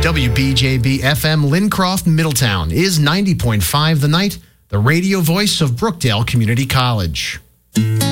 WBJB FM Lincroft, Middletown is 90.5 The Night, the radio voice of Brookdale Community College.